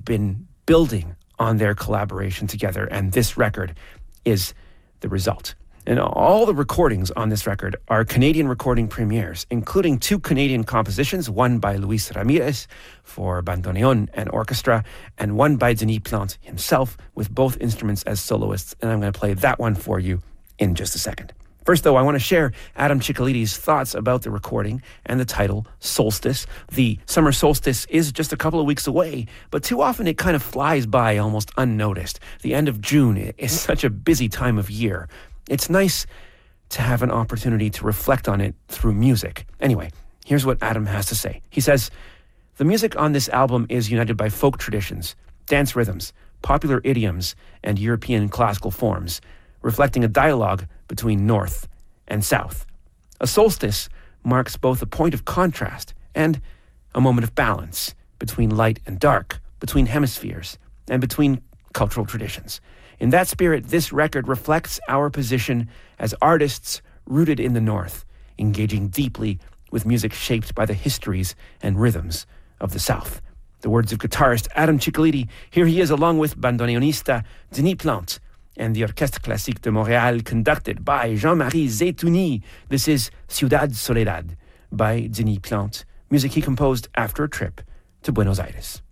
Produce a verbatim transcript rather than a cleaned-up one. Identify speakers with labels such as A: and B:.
A: been building on their collaboration together, and this record is the result. And all the recordings on this record are Canadian recording premieres, including two Canadian compositions, one by Luis Ramirez for bandoneon and orchestra, and one by Denis Plante himself with both instruments as soloists. And I'm going to play that one for you in just a second. First, though, I want to share Adam Ciccolitti's thoughts about the recording and the title, Solstice. The summer solstice is just a couple of weeks away, but too often it kind of flies by almost unnoticed. The end of June is such a busy time of year. It's nice to have an opportunity to reflect on it through music. Anyway, here's what Adam has to say. He says, the music on this album is united by folk traditions, dance rhythms, popular idioms, and European classical forms, reflecting a dialogue between North and South. A solstice marks both a point of contrast and a moment of balance between light and dark, between hemispheres, and between cultural traditions. In that spirit, this record reflects our position as artists rooted in the North, engaging deeply with music shaped by the histories and rhythms of the South. The words of guitarist Adam Ciccoliti. Here he is along with bandoneonista Denis Plante and the Orchestre Classique de Montréal, conducted by Jean-Marie Zetouni. This is Ciudad Soledad by Denis Plante, music he composed after a trip to Buenos Aires.